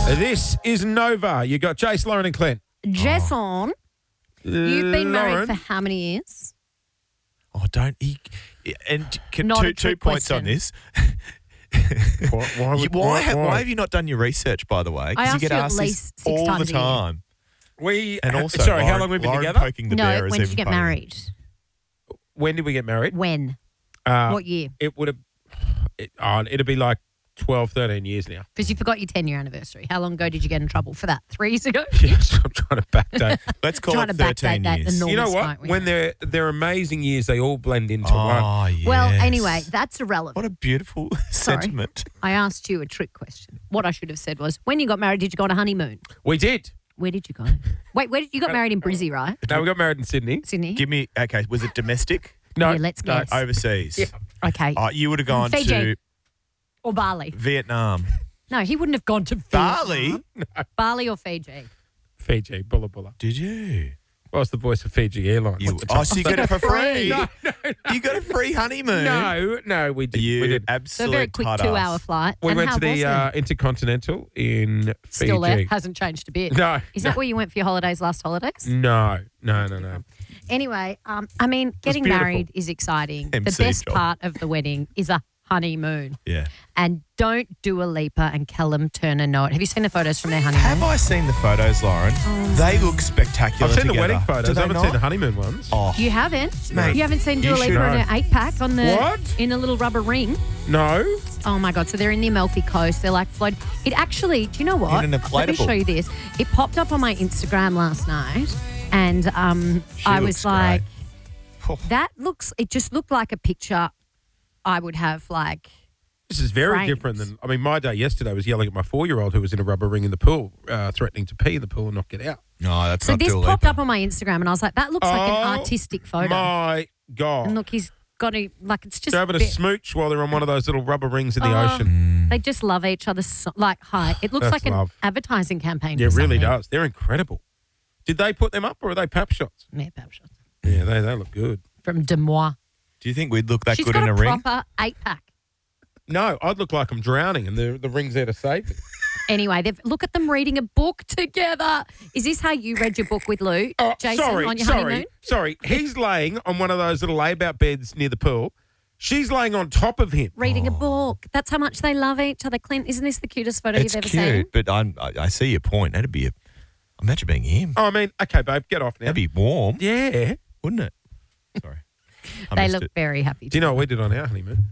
This is Nova. You got Jace, Lauren, and Clint. Jason, you've been married Lauren. for how many years? Oh, don't he? And Not a two trick points on question. this. Why Why have you not done your research, by the way? I Because you asked get you at asked least this 6 all times the a year. time. And also, sorry, how Lauren- long have we been Lauren together? Poking the bear No, is when did even you get funnier. married? When did we get married? When? Uh, What year? It would have. It'd be like 12, 13 years now. Because you forgot your 10-year anniversary. How long ago did you get in trouble for that? 3 years ago? Yes, I'm trying to backdate. Let's call Trying it to backdate 13 that years. enormous You know fight what? we When had. they're amazing years, they all blend into one. Oh, yes. Well, anyway, that's irrelevant. What a beautiful Sorry. sentiment. I asked you a trick question. What I should have said was, when you got married, did you go on a honeymoon? We did. Where did you go? Wait, where did you got married in Brizzy, right? No, we got married in Sydney. Sydney? Give me, okay, was it domestic? No, Yeah, let's no, guess. Overseas? Yeah. Okay. You would have gone Fiji. to Or Bali? Vietnam. No, he wouldn't have gone to Bali? Vietnam. Bali or Fiji? Fiji, Bulla Bulla. Did you? I was the voice of Fiji Airlines. So you get it for free? No, You got a free honeymoon? no, we did. You we did. So a absolute very quick hot 2-hour ass. flight. We And went how to was the it? Intercontinental in Fiji. Still there? Hasn't changed a bit. No. Is that where you went for your holidays last holidays? No. Anyway, I mean, getting beautiful. married is exciting. The MC best job. part of the wedding is a honeymoon. Yeah. And don't Dua Lipa and Callum Turner know it. Have you seen the photos from their honeymoon? Have I seen the photos, Lauren? They look spectacular I've seen the together. wedding Do photos. they I haven't not? seen the honeymoon ones. Oh, You haven't? Mate, You haven't seen you Dua should. Lipa in No. her 8-pack on the What? in a little rubber ring? No. Oh my God! So they're in the Amalfi Coast. They're like floating. It actually, do you know what? In an Let me inflatable. show you this. It popped up on my Instagram last night, and She I looks was like, great. that looks. It just looked like a picture I would have like. This is very Frames. different than. I mean, my day yesterday was yelling at my 4-year-old who was in a rubber ring in the pool, threatening to pee in the pool and not get out. No, that's So not this Dua popped Lipa. up on my Instagram, and I was like, that looks like an artistic photo. My God. And look, he's got a like. It's just. They're having a bit- smooch while they're on one of those little rubber rings in the Oh. ocean. They just love each other. So, like, hi. It looks That's like an love. advertising campaign. Yeah, it for really something. does. They're incredible. Did they put them up or are they pap shots? Yeah, pap shots. Yeah, they look good. From Demois. Do you think we'd look that She's good got in a a ring? proper 8-pack. No, I'd look like I'm drowning and the ring's there to save me. Anyway, look at them reading a book together. Is this how you read your book with Lou, Jason, on your honeymoon? Sorry. He's laying on one of those little lay-out beds near the pool. She's laying on top of him. Reading a book. That's how much they love each other. Clint, isn't this the cutest photo It's you've ever cute, seen? but I see your point. That'd be imagine being him. Oh, I mean, okay, babe, get off now. That'd be warm, Yeah. wouldn't it? Sorry. I They missed look it. very happy. Do you know what we did on our honeymoon?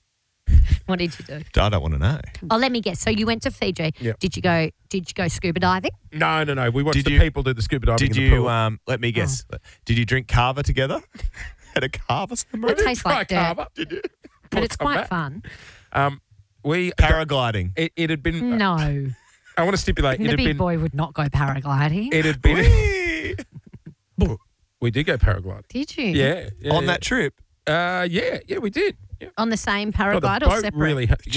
What did you do? I don't want to know. Oh, let me guess. So you went to Fiji. Yep. Did you go scuba diving? No. We watched Did the you- people do the scuba diving Did in the you, pool. let me guess, did you drink kava together? Had a kava submarine? It tastes like dirt, Carver. Did you? but it's Come quite back. fun. We Paragliding. It had been. No. I want to stipulate. It The had big been. boy would not go paragliding. It had been. Whee! We did go paragliding. Did you? Yeah. On that trip. Yeah, we did. Yeah. On the same Oh, the paraglide or boat separate? really.